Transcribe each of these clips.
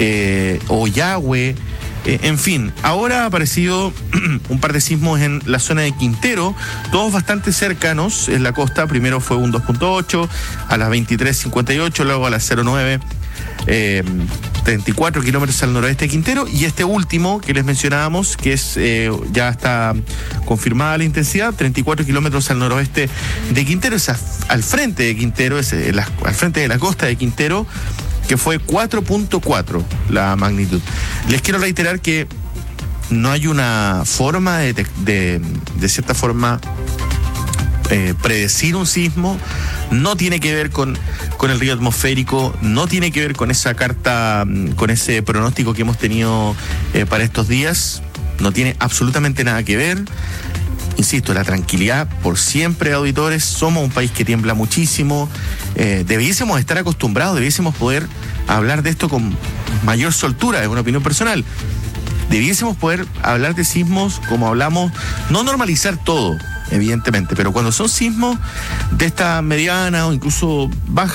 o Yahweh. En fin, ahora ha aparecido un par de sismos en la zona de Quintero, todos bastante cercanos en la costa. Primero fue un 2.8 a las 23:58, luego a las 09. 34 kilómetros al noroeste de Quintero, y este último que les mencionábamos, que es ya está confirmada la intensidad, 34 kilómetros al noroeste de Quintero, es al frente de Quintero, es al frente de la costa de Quintero, que fue 4.4 la magnitud. Les quiero reiterar que no hay una forma de cierta forma predecir un sismo. No tiene que ver con el río atmosférico, no tiene que ver con esa carta, con ese pronóstico que hemos tenido para estos días. No tiene absolutamente nada que ver. Insisto, la tranquilidad por siempre, auditores. Somos un país que tiembla muchísimo. Debiésemos estar acostumbrados, debiésemos poder hablar de esto con mayor soltura, es una opinión personal. Debiésemos poder hablar de sismos como hablamos, no normalizar todo, evidentemente, pero cuando son sismos de esta mediana o incluso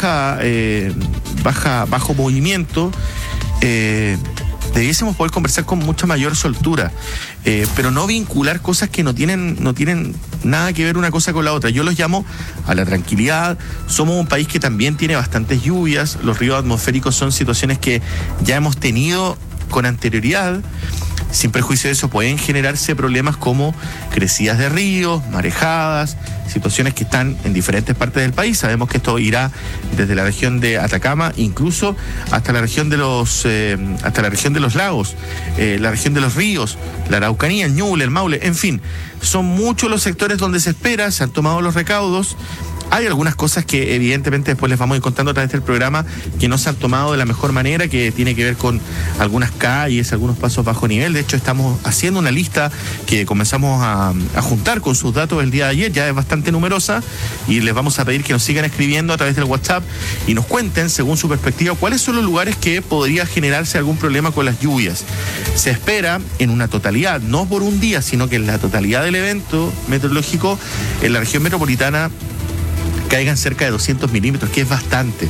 bajo movimiento, debiésemos poder conversar con mucha mayor soltura, pero no vincular cosas que no tienen nada que ver una cosa con la otra. Yo los llamo a la tranquilidad. Somos un país que también tiene bastantes lluvias. Los ríos atmosféricos son situaciones que ya hemos tenido con anterioridad. Sin perjuicio de eso, pueden generarse problemas como crecidas de ríos, marejadas, situaciones que están en diferentes partes del país. Sabemos que esto irá desde la región de Atacama, incluso hasta la región de los lagos, la región de los ríos, la Araucanía, el Ñuble, el Maule, en fin. Son muchos los sectores donde se espera, se han tomado los recaudos. Hay algunas cosas que evidentemente después les vamos a ir contando a través del programa que no se han tomado de la mejor manera, que tiene que ver con algunas calles, algunos pasos bajo nivel. De hecho, estamos haciendo una lista que comenzamos a juntar con sus datos el día de ayer, ya es bastante numerosa, y les vamos a pedir que nos sigan escribiendo a través del WhatsApp y nos cuenten, según su perspectiva, cuáles son los lugares que podría generarse algún problema con las lluvias. Se espera en una totalidad, no por un día, sino que en la totalidad del evento meteorológico, en la región metropolitana caigan cerca de 200 milímetros, que es bastante,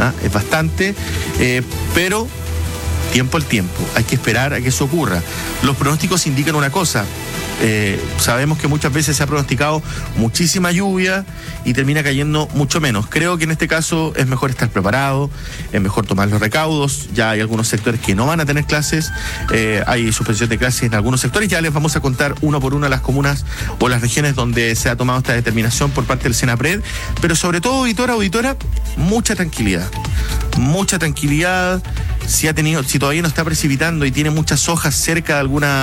pero tiempo al tiempo, hay que esperar a que eso ocurra. Los pronósticos indican una cosa. Sabemos que muchas veces se ha pronosticado muchísima lluvia y termina cayendo mucho menos. Creo que en este caso es mejor estar preparado, es mejor tomar los recaudos. Ya hay algunos sectores que no van a tener clases, hay suspensión de clases en algunos sectores. Ya les vamos a contar uno por uno las comunas o las regiones donde se ha tomado esta determinación por parte del Senapred. Pero sobre todo, auditora, mucha tranquilidad. Mucha tranquilidad. Si todavía no está precipitando y tiene muchas hojas cerca de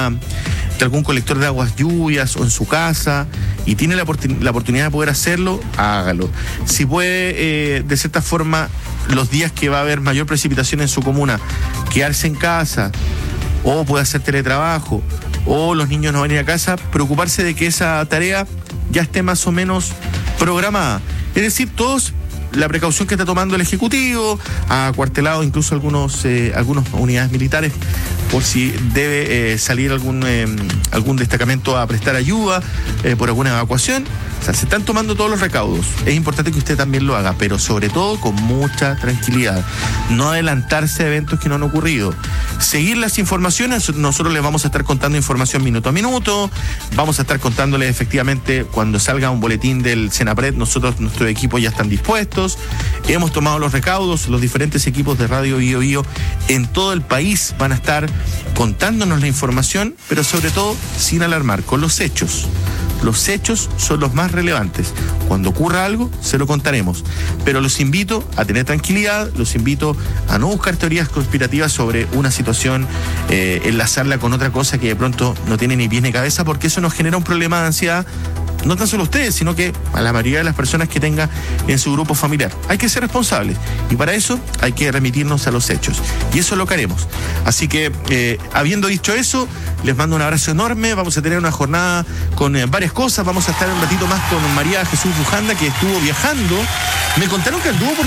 algún colector de aguas lluvias o en su casa y tiene la oportunidad de poder hacerlo, hágalo. Si puede, de cierta forma, los días que va a haber mayor precipitación en su comuna, quedarse en casa, o puede hacer teletrabajo, o los niños no van a ir a casa, preocuparse de que esa tarea ya esté más o menos programada. Es decir, todos, la precaución que está tomando el Ejecutivo, ha acuartelado incluso algunas unidades militares por si debe salir algún destacamento a prestar ayuda por alguna evacuación. O sea, se están tomando todos los recaudos. Es importante que usted también lo haga, pero sobre todo con mucha tranquilidad. No adelantarse a eventos que no han ocurrido. Seguir las informaciones. Nosotros les vamos a estar contando información minuto a minuto. Vamos a estar contándoles efectivamente cuando salga un boletín del Senapred. Nuestro equipo ya están dispuestos. Hemos tomado los recaudos. Los diferentes equipos de Radio Bio Bio en todo el país van a estar contándonos la información, pero sobre todo sin alarmar, con los hechos. Los hechos son los más relevantes. Cuando ocurra algo, se lo contaremos. Pero los invito a tener tranquilidad, los invito a no buscar teorías conspirativas sobre una situación, enlazarla con otra cosa que de pronto no tiene ni pies ni cabeza, porque eso nos genera un problema de ansiedad, no tan solo a ustedes, sino que a la mayoría de las personas que tenga en su grupo familiar. Hay que ser responsables y para eso hay que remitirnos a los hechos. Y eso es lo que haremos. Así que, habiendo dicho eso, les mando un abrazo enorme. Vamos a tener una jornada con varias cosas. Vamos a estar un ratito más con María Jesús Bujanda, que estuvo viajando. Me contaron que anduvo por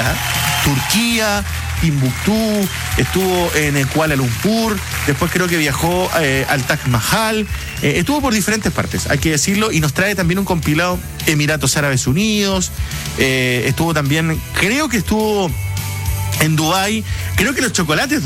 Turquía, Timbuktu, estuvo en Kuala Lumpur, después creo que viajó al Taj Mahal, estuvo por diferentes partes, hay que decirlo, y nos trae también un compilado Emiratos Árabes Unidos, estuvo también, creo que estuvo en Dubái, creo que los chocolates